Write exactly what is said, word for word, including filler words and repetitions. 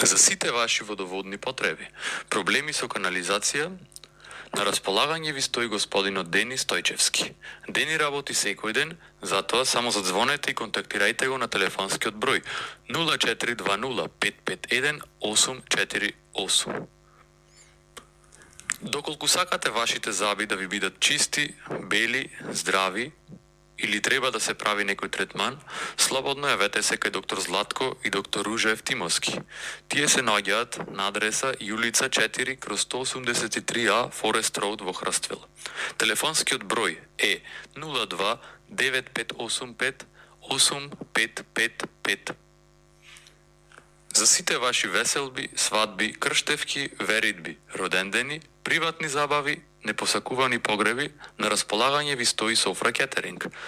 За сите ваши водоводни потреби, проблеми со канализација, на располагање ви стои господинот Дени Стојчевски. Дени работи секој ден, затоа само задзвонете и контактирајте го на телефонскиот број нула четири два нула пет пет еден осум четири осум. Доколку сакате вашите заби да ви бидат чисти, бели, здрави, или треба да се прави некој третман, слободно јавете се кај доктор Златко и доктор Ружа Евтимовски. Тие се наоѓаат на адреса Јулица четири кроз сто осумдесет и три А Форест Роуд во Хрствил. Телефонскиот број е нула два девет пет осум пет осум пет пет пет. За сите ваши веселби, свадби, крштевки, веридби, родендени, приватни забави, непосакувани погреби, на располагање ви стои Софра Кетеринг.